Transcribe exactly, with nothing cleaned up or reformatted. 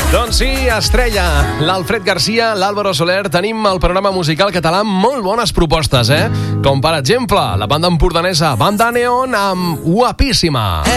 Doncs sí, estrella, l'Alfred Garcia, l'Álvaro Soler, tenim al panorama musical català molt bones propostes, eh? Com per exemple, la banda empordanesa Banda Neon amb Guapíssima.